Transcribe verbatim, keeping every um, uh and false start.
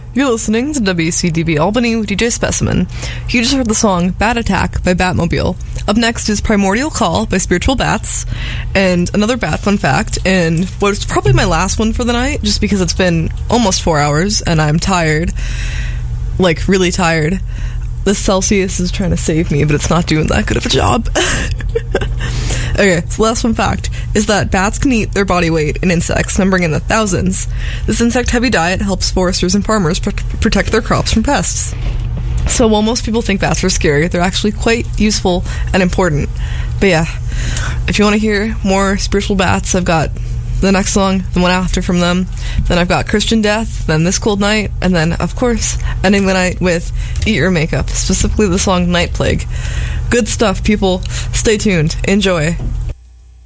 You're listening to W C D B Albany with D J Specimen. You just heard the song Bat Attack by Batmobile. Up next is Primordial Call by Spiritual Bats, and another Bat fun fact, and what's probably my last one for the night, just because it's been almost four hours and I'm tired. Like, really tired. The Celsius is trying to save me, but it's not doing that good of a job. Okay, so last fun fact is that bats can eat their body weight in insects, numbering in the thousands. This insect-heavy diet helps foresters and farmers pr- protect their crops from pests. So while most people think bats are scary, they're actually quite useful and important. But yeah, if you want to hear more Spiritual Bats, I've got the next song, the one after from them. Then I've got Christian Death, then This Cold Night, and then, of course, ending the night with Eat Your Makeup, specifically the song Night Plague. Good stuff, people. Stay tuned. Enjoy.